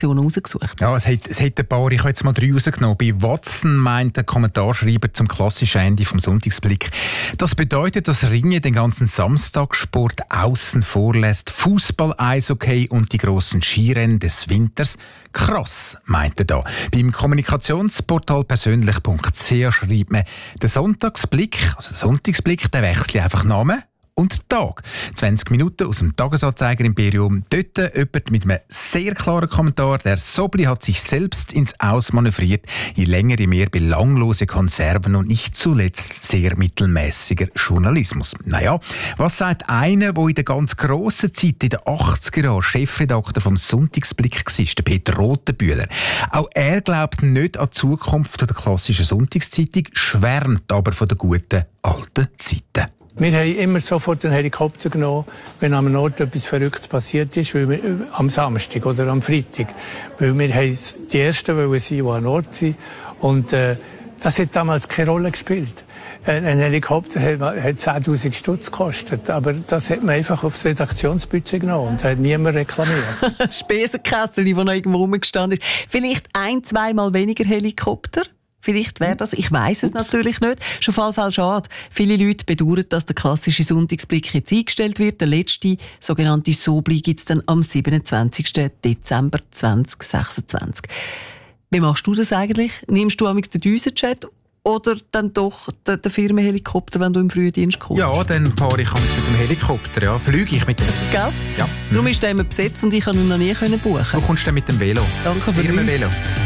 rausgesucht. Ja, es hat ein paar, ich habe jetzt mal 3 rausgenommen. Bei Watson meint der Kommentarschreiber zum klassischen Ende vom Sonntagsblick: Das bedeutet, dass Ringen den ganzen Samstagssport außen vor lässt. Fußball, Eishockey und die grossen Skirennen des Winters. Krass, meint er da. Beim Kommunikationsportal persönlich.ch schreibt man, der Sonntagsblick, also der Sonntagsblick, der wechselt einfach Namen und Tag. 20 Minuten aus dem Tagesanzeiger Imperium. Dort jemand mit einem sehr klaren Kommentar: Der Sobli hat sich selbst ins Aus manövriert. Je länger, je mehr belanglose Konserven und nicht zuletzt sehr mittelmäßiger Journalismus. Naja, was sagt einer, der in der ganz grossen Zeit, in den 80er Jahren, Chefredakteur vom Sonntagsblick war, der Peter Rothenbühler? Auch er glaubt nicht an die Zukunft der klassischen Sonntagszeitung, schwärmt aber von den guten alten Zeiten. Wir haben immer sofort den Helikopter genommen, wenn an einem Ort etwas Verrücktes passiert ist, am Samstag oder am Freitag. Weil wir die Ersten wollen sein, die an Ort sind. Und das hat damals keine Rolle gespielt. Ein Helikopter hat 10'000 Stutz gekostet, aber das hat man einfach aufs Redaktionsbudget genommen und hat niemand reklamiert. Das Spesenkessel, das noch irgendwo rumgestanden ist. Vielleicht 1-2 Mal weniger Helikopter? Vielleicht wäre das, ich weiss es natürlich nicht. Schon Fall schade. Viele Leute bedauern, dass der klassische Sonntagsblick jetzt eingestellt wird. Der letzte sogenannte Sobli gibt es dann am 27. Dezember 2026. Wie machst du das eigentlich? Nimmst du amigs den Düsenjet oder dann doch den Firmenhelikopter, wenn du im Frühdienst kommst? Ja, dann fahre ich mit dem Helikopter. Ja, fliege ich mit dem. Gell? Ja. Darum ist der immer besetzt und ich konnte ihn noch nie buchen. Du kommst dann mit dem Velo. Danke für Firmenvelo.